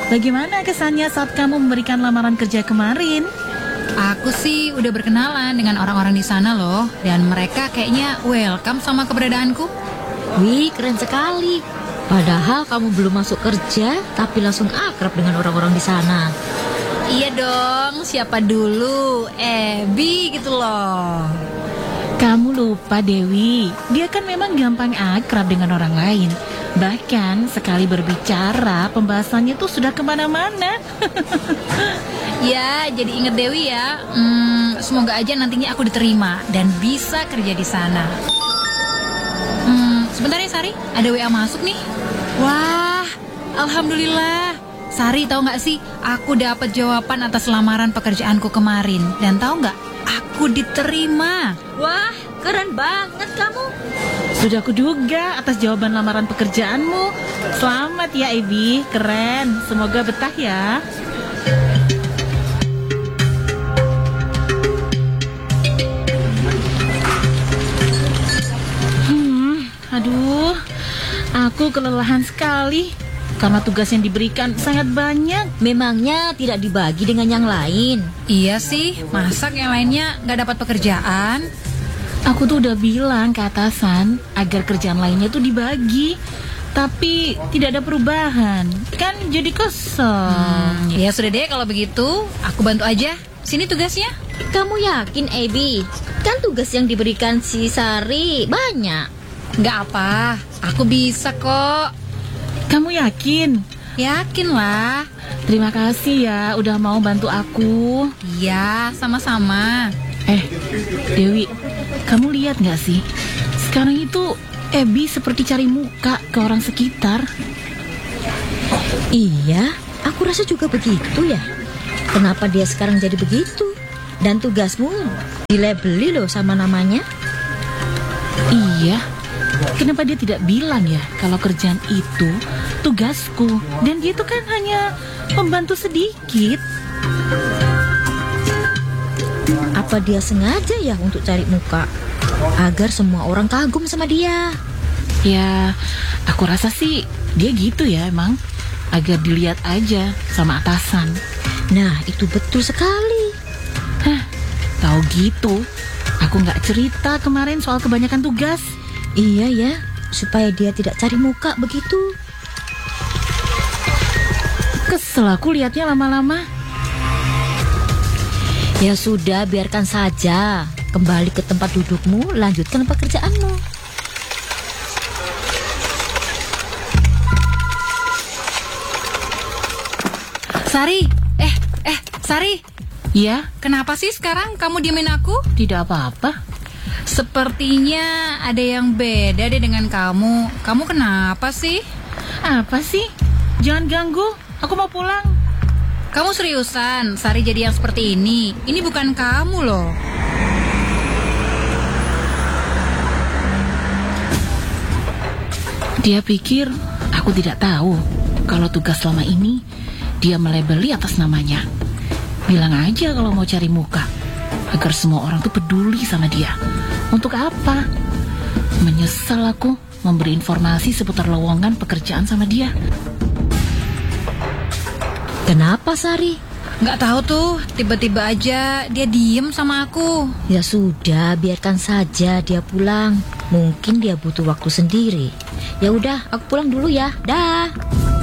Bagaimana kesannya saat kamu memberikan lamaran kerja kemarin? Aku sih udah berkenalan dengan orang-orang di sana loh, dan mereka kayaknya welcome sama keberadaanku. Wih, keren sekali. Padahal kamu belum masuk kerja, tapi langsung akrab dengan orang-orang di sana. Iya dong, siapa dulu? Ebi gitu loh. Kamu lupa Dewi, dia kan memang gampang akrab dengan orang lain. Bahkan sekali berbicara, pembahasannya tuh sudah kemana-mana. Ya, jadi inget Dewi ya. Semoga aja nantinya aku diterima dan bisa kerja di sana. Sebentar ya Sari, ada WA masuk nih. Wah, alhamdulillah. Sari, tahu nggak sih, aku dapat jawaban atas lamaran pekerjaanku kemarin. Dan tahu nggak, aku diterima. Wah, keren banget kamu. Sudah kuduga atas jawaban lamaran pekerjaanmu. Selamat ya Ebi, keren. Semoga betah ya. Aduh, aku kelelahan sekali karena tugas yang diberikan sangat banyak. Memangnya tidak dibagi dengan yang lain? Iya sih, masa yang lainnya nggak dapat pekerjaan? Aku tuh udah bilang ke atasan agar kerjaan lainnya tuh dibagi, tapi tidak ada perubahan. Kan jadi kesel. Ya sudah deh kalau begitu, aku bantu aja. Sini tugasnya. Kamu yakin, Ebi? Kan tugas yang diberikan si Sari banyak. Nggak apa, aku bisa kok. Kamu yakin? Yakin lah. Terima kasih ya udah mau bantu aku. Iya, sama-sama. Dewi, kamu lihat nggak sih? Sekarang itu Ebi seperti cari muka ke orang sekitar. Iya, aku rasa juga begitu ya. Kenapa dia sekarang jadi begitu? Dan tugasmu dilabeli loh sama namanya. Iya, kenapa dia tidak bilang ya kalau kerjaan itu tugasku dan dia itu kan hanya pembantu sedikit. Apa dia sengaja ya untuk cari muka agar semua orang kagum sama dia? Ya, aku rasa sih dia gitu ya emang, agar dilihat aja sama atasan. Nah, itu betul sekali. Tahu gitu, aku nggak cerita kemarin soal kebanyakan tugas. Iya ya, supaya dia tidak cari muka begitu. Kesel aku lihatnya lama-lama. Ya sudah, biarkan saja. Kembali ke tempat dudukmu, lanjutkan pekerjaanmu. Sari, Sari. Ya, Kenapa sih sekarang kamu diemin aku? tidak apa-apa. Sepertinya ada yang beda deh dengan kamu. Kamu kenapa sih? Apa sih? Jangan ganggu, aku mau pulang. Kamu seriusan, Sari jadi yang seperti ini? Ini bukan kamu loh. Dia pikir aku tidak tahu kalau tugas selama ini dia melabeli atas namanya. Bilang aja kalau mau cari muka, agar semua orang tuh peduli sama dia. Untuk apa? Menyesal aku memberi informasi seputar lowongan pekerjaan sama dia. Kenapa, Sari? Nggak tahu tuh, tiba-tiba aja dia diem sama aku. Ya sudah, biarkan saja dia pulang. Mungkin dia butuh waktu sendiri. Ya udah, aku pulang dulu ya. Dah.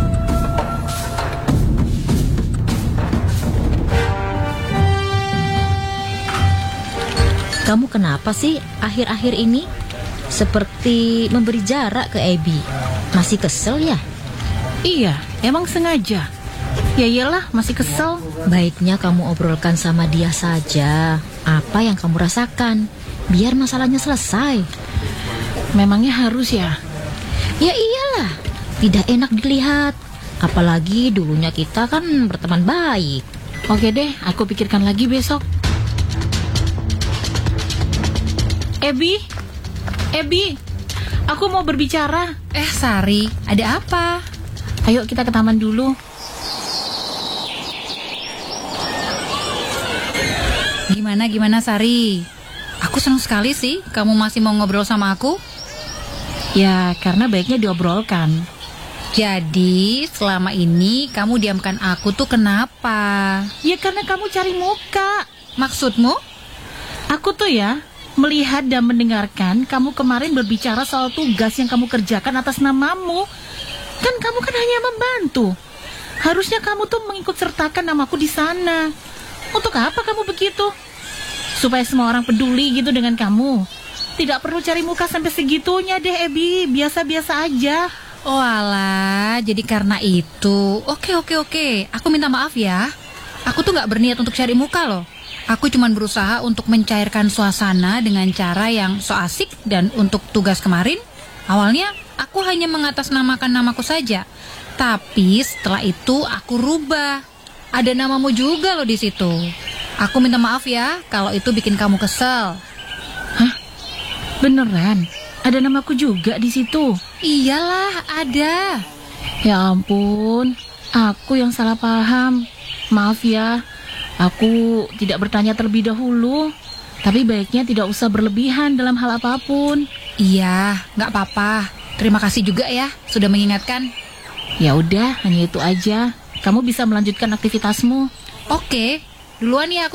Kamu kenapa sih akhir-akhir ini seperti memberi jarak ke Ebi? Masih kesel ya? Iya, emang sengaja. Ya iyalah, masih kesel. Baiknya kamu obrolkan sama dia saja apa yang kamu rasakan, biar masalahnya selesai. Memangnya harus ya? Ya iyalah, tidak enak dilihat. Apalagi dulunya kita kan berteman baik. Oke deh, aku pikirkan lagi besok. Ebi, aku mau berbicara. Sari, ada apa? Ayo kita ke taman dulu. Gimana Sari? Aku senang sekali sih kamu masih mau ngobrol sama aku. Ya, karena baiknya diobrolkan. Jadi selama ini kamu diamkan aku tuh kenapa? Ya karena kamu cari muka. Maksudmu? Aku tuh ya melihat dan mendengarkan kamu kemarin berbicara soal tugas yang kamu kerjakan atas namamu. Kan kamu kan hanya membantu. Harusnya kamu tuh mengikut sertakan namaku di sana. Untuk apa kamu begitu? Supaya semua orang peduli gitu dengan kamu. Tidak perlu cari muka sampai segitunya deh, Ebi. Biasa-biasa aja. Oh alah, jadi karena itu. Oke. Aku minta maaf ya. Aku tuh gak berniat untuk cari muka loh. Aku cuma berusaha untuk mencairkan suasana dengan cara yang so asik. Dan untuk tugas kemarin, awalnya aku hanya mengatasnamakan namaku saja. Tapi setelah itu aku rubah. Ada namamu juga loh di situ. Aku minta maaf ya kalau itu bikin kamu kesel. Hah? Beneran? Ada namaku juga di situ? Iyalah, ada. Ya ampun, aku yang salah paham. Maaf ya, aku tidak bertanya terlebih dahulu. Tapi baiknya tidak usah berlebihan dalam hal apapun. Iya, gak apa-apa. Terima kasih juga ya, sudah mengingatkan. Ya udah, hanya itu aja. Kamu bisa melanjutkan aktivitasmu. Oke, duluan ya aku.